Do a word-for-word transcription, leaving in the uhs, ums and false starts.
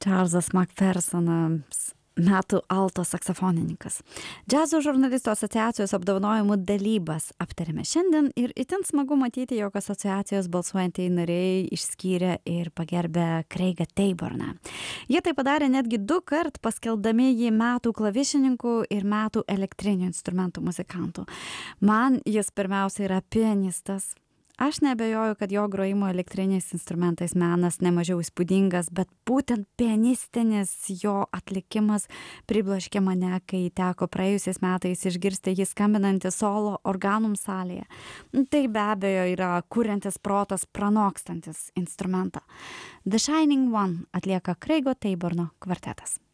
Čarlzas Makfersonas, metų alto saksofonininkas. Džiazo žurnalistų asociacijos apdovanojimų dalybas aptarėme šiandien ir itin smagu matyti, jog asociacijos balsuojantieji nariai išskyrė ir pagerbė Craigą Taborną. Jie tai padarė netgi du kart, paskelbdami jį metų klavišininkų ir metų elektrinių instrumentų muzikantų. Man jis pirmiausia yra pianistas. Aš neabejoju, kad jo grojimo elektriniais instrumentais menas nemažiau įspūdingas, bet būtent pianistinis jo atlikimas pribloškė mane, kai teko praėjusiais metais išgirsti jį skambinantį solo organum salėje. Tai be abejo yra kuriantis protas pranokstantis instrumentą. The Shining One atlieka Craigo Taborno kvartetas.